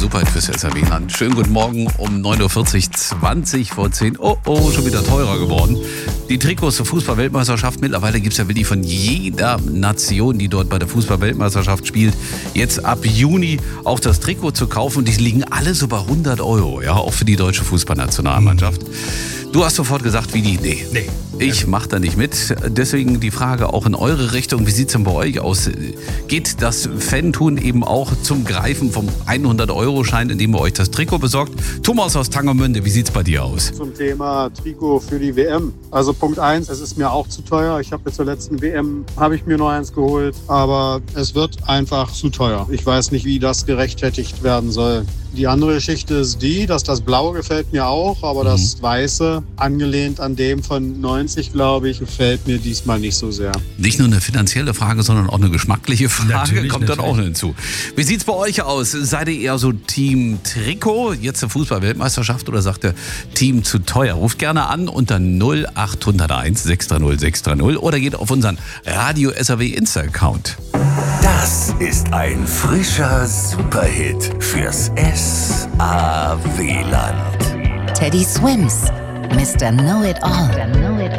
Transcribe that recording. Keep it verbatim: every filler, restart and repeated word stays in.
Superhit fürs S R W-Land. Schönen guten Morgen um neun Uhr vierzig, zwanzig vor zehn. Oh, oh, schon wieder teurer geworden. Die Trikots zur Fußball-Weltmeisterschaft, mittlerweile gibt es ja wirklich von jeder Nation, die dort bei der Fußball-Weltmeisterschaft spielt, jetzt ab Juni auch das Trikot zu kaufen. Und die liegen alle so bei hundert Euro, ja, auch für die deutsche Fußballnationalmannschaft. Du hast sofort gesagt, wie die, nee, Nee. ich mach da nicht mit. Deswegen die Frage auch in eure Richtung, wie sieht's denn bei euch aus? Geht das Fan-Tun eben auch zum Greifen vom hundert-Euro-Schein, indem ihr euch das Trikot besorgt? Thomas aus Tangermünde, wie sieht's bei dir aus? Zum Thema Trikot für die W M. Also Punkt eins, es ist mir auch zu teuer. Ich habe jetzt zur letzten W M, habe ich mir noch eins geholt, aber es wird einfach zu teuer. Ich weiß nicht, wie das gerechtfertigt werden soll. Die andere Geschichte ist die, dass das Blaue gefällt mir auch, aber Mhm. das Weiße, angelehnt an dem von neunzig, glaube ich, gefällt mir diesmal nicht so sehr. Nicht nur eine finanzielle Frage, sondern auch eine geschmackliche Frage Natürlich, kommt dann natürlich. auch hinzu. Wie sieht's bei euch aus? Seid ihr eher so Team Trikot, jetzt eine Fußball-Weltmeisterschaft, oder sagt ihr Team zu teuer? Ruft gerne an unter null acht null eins sechs drei null sechs drei null oder geht auf unseren Radio S R W Insta-Account. Das ist ein frischer Superhit fürs S R W-Land. Teddy Swims, Mister Know-It-All.